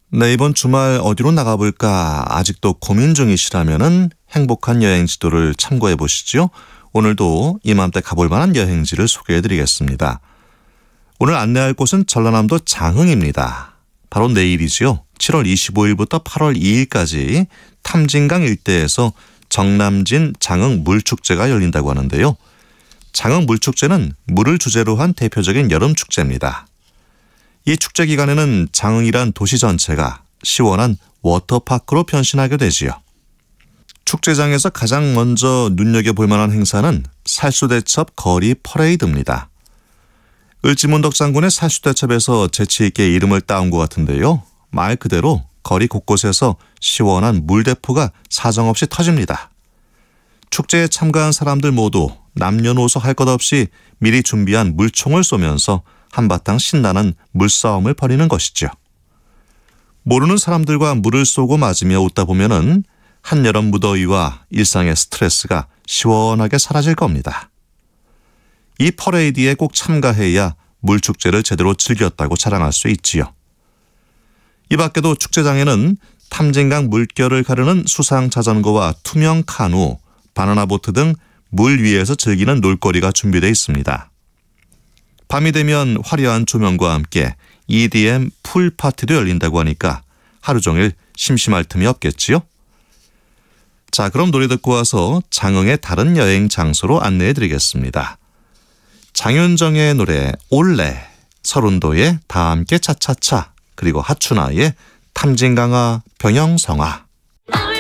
네, 이번 주말 어디로 나가볼까 아직도 고민 중이시라면은 행복한 여행 지도를 참고해 보시죠. 오늘도 이맘때 가볼 만한 여행지를 소개해 드리겠습니다. 오늘 안내할 곳은 전라남도 장흥입니다. 바로 내일이지요. 7월 25일부터 8월 2일까지 탐진강 일대에서 정남진 장흥 물축제가 열린다고 하는데요. 장흥 물축제는 물을 주제로 한 대표적인 여름 축제입니다. 이 축제 기간에는 장흥이란 도시 전체가 시원한 워터파크로 변신하게 되지요. 축제장에서 가장 먼저 눈여겨볼 만한 행사는 살수대첩 거리 퍼레이드입니다. 을지문덕 장군의 살수대첩에서 재치있게 이름을 따온 것 같은데요. 말 그대로 거리 곳곳에서 시원한 물대포가 사정없이 터집니다. 축제에 참가한 사람들 모두 남녀노소 할 것 없이 미리 준비한 물총을 쏘면서 한바탕 신나는 물싸움을 벌이는 것이죠. 모르는 사람들과 물을 쏘고 맞으며 웃다 보면은 한여름 무더위와 일상의 스트레스가 시원하게 사라질 겁니다. 이 퍼레이드에 꼭 참가해야 물축제를 제대로 즐겼다고 자랑할 수 있지요. 이 밖에도 축제장에는 탐진강 물결을 가르는 수상 자전거와 투명 카누, 바나나 보트 등 물 위에서 즐기는 놀거리가 준비되어 있습니다. 밤이 되면 화려한 조명과 함께 EDM 풀 파티도 열린다고 하니까 하루 종일 심심할 틈이 없겠지요? 자, 그럼 노래 듣고 와서 장흥의 다른 여행 장소로 안내해 드리겠습니다. 장윤정의 노래 올레, 서른도의 다 함께 차차차, 그리고 하춘아의 탐진강화 병영성화.